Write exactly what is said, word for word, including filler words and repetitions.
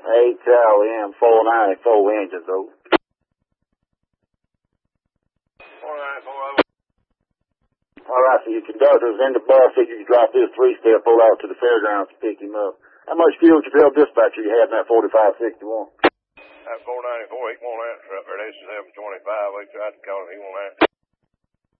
eight Charlie M, four ninety-four engines, though. four ninety-four. All right, so your conductor's in the bus. Figure you drop this three-step, pull out to the fairgrounds to pick him up. How much fuel did you tell dispatcher you had in that forty-five sixty-one? That four ninety-four, he won't answer up there. This is seven twenty-five. We tried to call him, he won't answer.